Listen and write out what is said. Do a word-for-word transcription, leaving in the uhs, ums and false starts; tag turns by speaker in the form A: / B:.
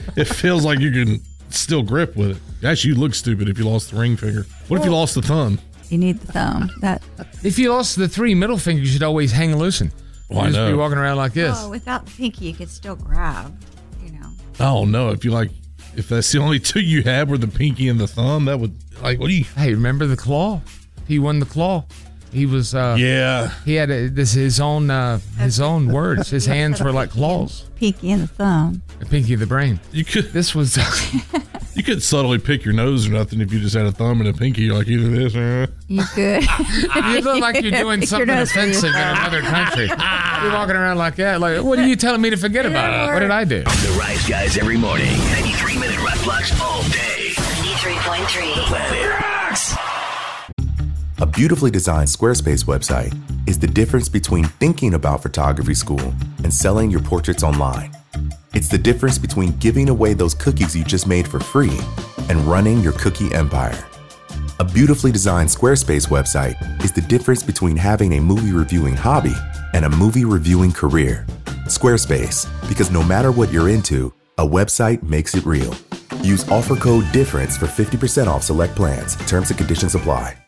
A: it feels like you can still grip with it. Actually, you look stupid if you lost the ring finger. What if you lost the thumb?
B: You need the thumb. That.
C: If you lost the three middle fingers, you'd always hang loosen.
A: Well, I
C: You'd just
A: know.
C: be walking around like this.
B: Oh, without the pinky, you could still grab. You know.
A: Oh no! If you like, if that's the only two you had were the pinky and the thumb, that would like. What do you?
C: Hey, remember the claw? He won the claw. He was. Uh,
A: Yeah.
C: He had a, this his own uh, his own words. His hands were like claws.
B: Pinky and the thumb.
C: The pinky of the brain.
A: You could.
C: This was.
A: You could subtly pick your nose or nothing if you just had a thumb and a pinky. You're like either this or.
B: You could.
C: You look like you're doing
B: Pick your
C: something
B: nose for
C: offensive in
B: yourself.
C: another country. You're walking around like that. Like, what are you telling me to forget about? What did I do?
D: The Rise Guys every morning. ninety-three minute rock blocks all day.
E: ninety-three point three.
D: Planet Rocks.
F: A beautifully designed Squarespace website is the difference between thinking about photography school and selling your portraits online. It's the difference between giving away those cookies you just made for free and running your cookie empire. A beautifully designed Squarespace website is the difference between having a movie reviewing hobby and a movie reviewing career. Squarespace, because no matter what you're into, a website makes it real. Use offer code DIFFERENCE for fifty percent off select plans. Terms and conditions apply.